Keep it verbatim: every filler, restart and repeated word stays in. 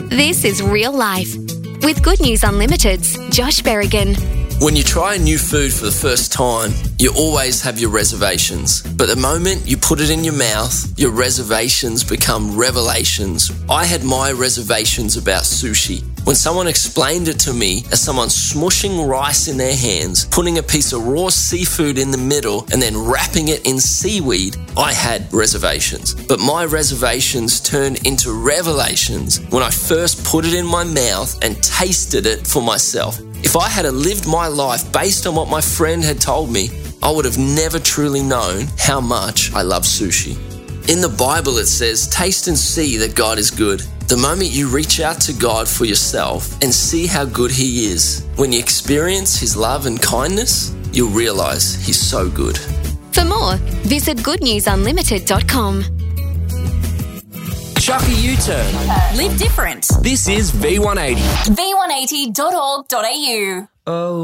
This is real life. With Good News Unlimited's Josh Berrigan. When you try a new food for the first time, you always have your reservations. But the moment you put it in your mouth, your reservations become revelations. I had my reservations about sushi. When someone explained it to me as someone smushing rice in their hands, putting a piece of raw seafood in the middle, and then wrapping it in seaweed, I had reservations. But my reservations turned into revelations when I first put it in my mouth and tasted it for myself. If I had lived my life based on what my friend had told me, I would have never truly known how much I love sushi. In the Bible it says, taste and see that God is good. The moment you reach out to God for yourself and see how good He is, when you experience His love and kindness, you'll realise He's so good. For more, visit good news unlimited dot com. Chuck a U-turn. Live different. This is V one eighty. v one eighty dot org dot a u. Oh.